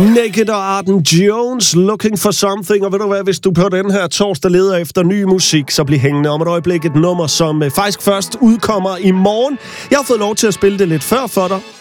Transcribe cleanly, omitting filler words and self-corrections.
Naked og Arden Jones, Looking for Something. Og ved du hvad, hvis du på den her torsdag leder efter ny musik, så bliv hængende om et øjeblik. Et nummer, som faktisk først udkommer i morgen. Jeg har fået lov til at spille det lidt før for dig,